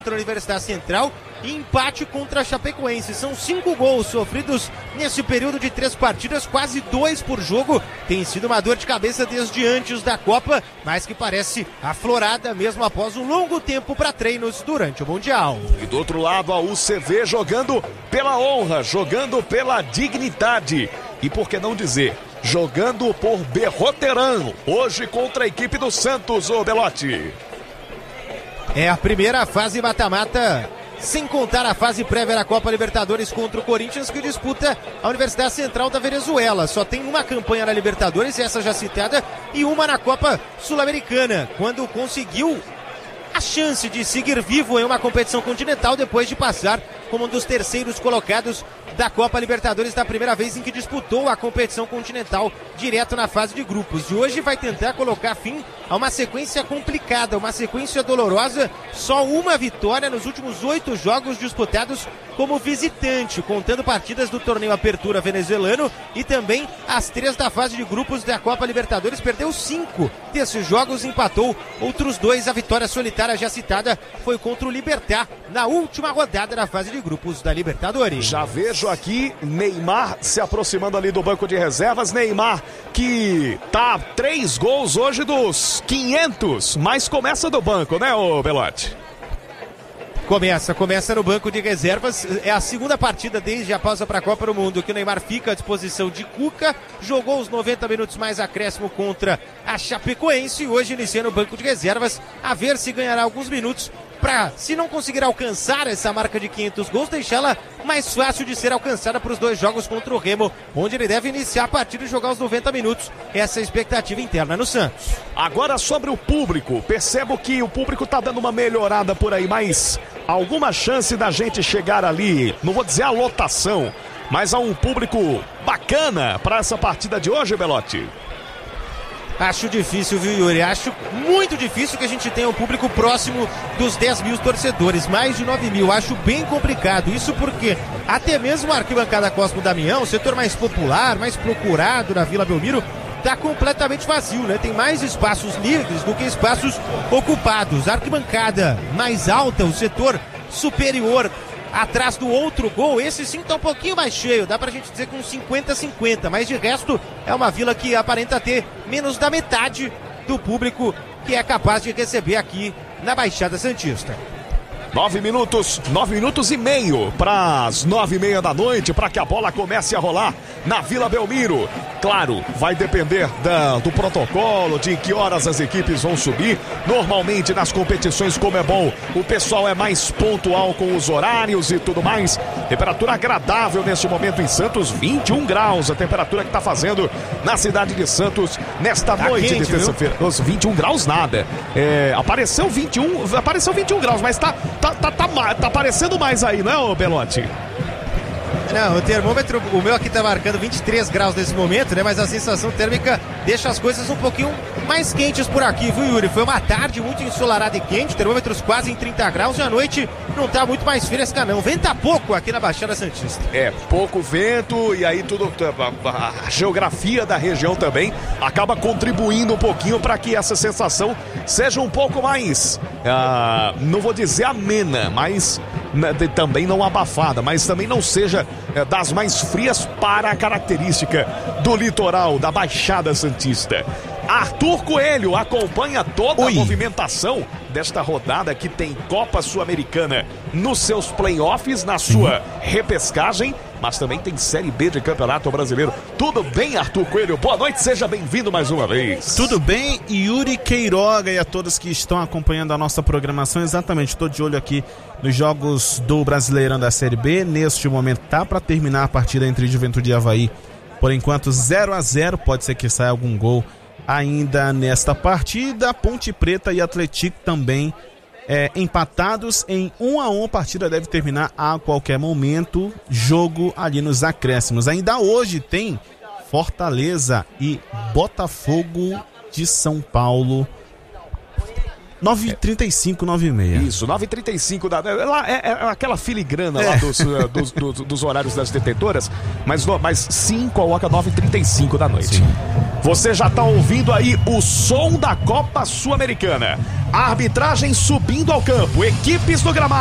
contra a Universidade Central e empate contra a Chapecoense. São 5 gols sofridos nesse período de 3 partidas, quase 2 por jogo. Tem sido uma dor de cabeça desde antes da Copa, mas que parece aflorada mesmo após um longo tempo para treinos durante o Mundial. E do outro lado, a UCV jogando pela honra, jogando pela dignidade. E por que não dizer, jogando por Berroterano, hoje contra a equipe do Santos, ô Belotti. É a primeira fase mata-mata, sem contar a fase prévia da Copa Libertadores contra o Corinthians, que disputa a Universidade Central da Venezuela. Só tem uma campanha na Libertadores, essa já citada, e uma na Copa Sul-Americana, quando conseguiu a chance de seguir vivo em uma competição continental depois de passar como um dos terceiros colocados da Copa Libertadores, da primeira vez em que disputou a competição continental direto na fase de grupos. E hoje vai tentar colocar fim a uma sequência complicada, uma sequência dolorosa. Só uma vitória nos últimos 8 jogos disputados como visitante, contando partidas do torneio Apertura venezuelano e também as 3 da fase de grupos da Copa Libertadores. Perdeu 5 desses jogos, empatou outros 2. A vitória solitária já citada foi contra o Libertad na última rodada da fase de grupos da Libertadores. Já vejo aqui Neymar se aproximando ali do banco de reservas. Neymar que tá 3 gols hoje dos 500, mas começa do banco, né, ô Belotti? Começa no banco de reservas. É a segunda partida desde a pausa para a Copa do Mundo que o Neymar fica à disposição de Cuca. Jogou os 90 minutos mais acréscimo contra a Chapecoense e hoje inicia no banco de reservas, a ver se ganhará alguns minutos para, se não conseguir alcançar essa marca de 500 gols, deixá-la mais fácil de ser alcançada para os 2 jogos contra o Remo, onde ele deve iniciar a partida e jogar os 90 minutos. Essa é a expectativa interna no Santos. Agora sobre o público, percebo que o público tá dando uma melhorada por aí, mas alguma chance da gente chegar ali, não vou dizer a lotação, mas a um público bacana para essa partida de hoje, Belotti? Acho difícil, viu, Yuri? Acho muito difícil que a gente tenha um público próximo dos 10 mil torcedores, mais de 9 mil. Acho bem complicado. Isso porque até mesmo a arquibancada Cosmo Damião, o setor mais popular, mais procurado na Vila Belmiro, está completamente vazio, né? Tem mais espaços livres do que espaços ocupados. A arquibancada mais alta, o setor superior, atrás do outro gol, esse sim tá um pouquinho mais cheio, dá pra gente dizer com 50-50, mas de resto é uma vila que aparenta ter menos da metade do público que é capaz de receber aqui na Baixada Santista. 9 minutos e meio para as 9:30 da noite, para que a bola comece a rolar na Vila Belmiro. Claro, vai depender do protocolo, de que horas as equipes vão subir. Normalmente nas competições como é bom, o pessoal é mais pontual com os horários e tudo mais. Temperatura agradável neste momento em Santos, 21 graus, a temperatura que está fazendo na cidade de Santos nesta noite de terça-feira. 21 graus nada. Apareceu 21 graus, mas tá aparecendo mais aí, não é, ô Belotti? Não, o termômetro, o meu aqui tá marcando 23 graus nesse momento, né? Mas a sensação térmica deixa as coisas um pouquinho mais quentes por aqui, viu, Yuri? Foi uma tarde muito ensolarada e quente, termômetros quase em 30 graus e a noite não tá muito mais fresca, não. Venta pouco aqui na Baixada Santista. Pouco vento e aí tudo, a geografia da região também acaba contribuindo um pouquinho para que essa sensação seja um pouco mais, não vou dizer amena, mas também não abafada, mas também não seja das mais frias para a característica do litoral da Baixada Santista. Arthur Coelho acompanha toda a movimentação desta rodada que tem Copa Sul-Americana nos seus playoffs, na sua repescagem, mas também tem Série B de Campeonato Brasileiro. Tudo bem, Arthur Coelho? Boa noite, seja bem-vindo mais uma vez. Tudo bem, Yuri Queiroga e a todos que estão acompanhando a nossa programação. Exatamente, estou de olho aqui nos jogos do Brasileirão da Série B. Neste momento tá para terminar a partida entre Juventude e Avaí. Por enquanto 0-0, pode ser que saia algum gol ainda nesta partida. Ponte Preta e Atlético também empatados em 1-1. A partida deve terminar a qualquer momento. Jogo ali nos acréscimos. Ainda hoje tem Fortaleza e Botafogo de São Paulo. 9h35, 9h30. Isso, 9h35 é aquela filigrana lá dos horários das detentoras, mas sim coloca 9h35 da noite. Sim. Você já está ouvindo aí o som da Copa Sul-Americana. A arbitragem subindo ao campo, equipes no gramado.